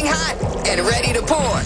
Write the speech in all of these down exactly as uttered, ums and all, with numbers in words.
hot and ready to pour.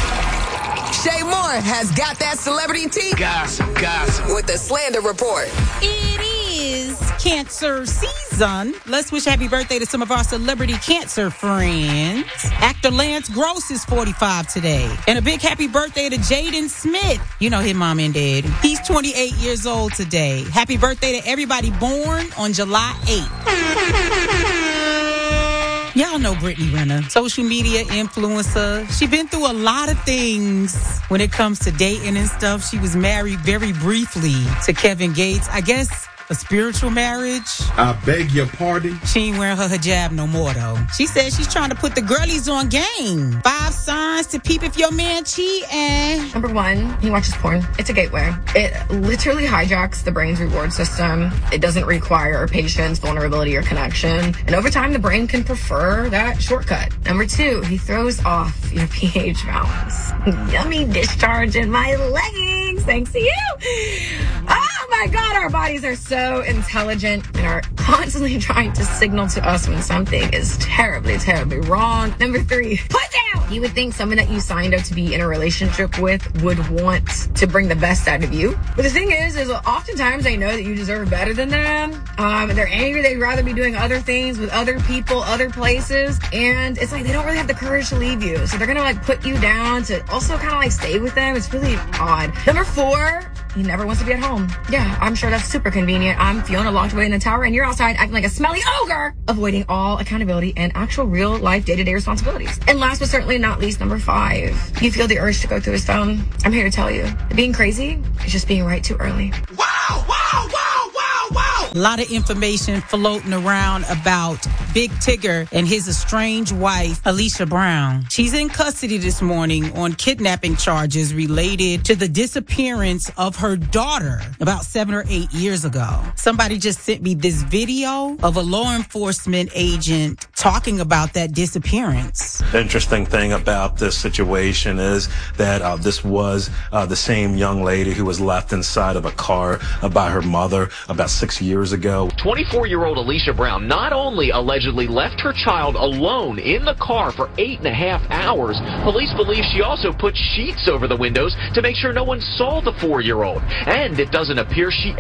Shay Moore has got that celebrity tea. Gossip, gossip. With the Slander Report. It is cancer season. Let's wish happy birthday to some of our celebrity cancer friends. Actor Lance Gross is forty-five today. And a big happy birthday to Jaden Smith. You know his mom and dad. He's twenty-eight years old today. Happy birthday to everybody born on July eighth. Y'all know Brittany Renner, social media influencer. She been through a lot of things when it comes to dating and stuff. She was married very briefly to Kevin Gates. I guess a spiritual marriage. I beg your pardon? She ain't wearing her hijab no more, though. She says she's trying to put the girlies on game. Five signs to peep if your man cheating. Number one, he watches porn. It's a gateway. It literally hijacks the brain's reward system. It doesn't require patience, vulnerability, or connection. And over time, the brain can prefer that shortcut. Number two, he throws off your pH balance. Yummy discharge in my leggings, thanks to you. Oh my God, our bodies are so intelligent and are constantly trying to signal to us when something is terribly, terribly wrong. Number three, put down. You would think someone that you signed up to be in a relationship with would want to bring the best out of you. But the thing is, is oftentimes they know that you deserve better than them. Um, they're angry. They'd rather be doing other things with other people, other places. And it's like they don't really have the courage to leave you. So they're going to like put you down to also kind of like stay with them. It's really odd. Number four, he never wants to be at home. Yeah, I'm sure that's super convenient. I'm Fiona locked away in the tower and you're outside acting like a smelly ogre, avoiding all accountability and actual real life day-to-day responsibilities. And last but certainly not least, number five, you feel the urge to go through his phone. I'm here to tell you, being crazy is just being right too early. Wow, wow, wow, wow, wow. A lot of information floating around about Big Tigger and his estranged wife, Alicia Brown. She's in custody this morning on kidnapping charges related to the disappearance of her daughter about seven or eight years ago. Somebody just sent me this video of a law enforcement agent talking about that disappearance. The interesting thing about this situation is that uh, this was uh, the same young lady who was left inside of a car uh, by her mother about six years ago. twenty-four-year-old Alicia Brown not only allegedly left her child alone in the car for eight and a half hours, police believe she also put sheets over the windows to make sure no one saw the four-year-old. And it doesn't appear she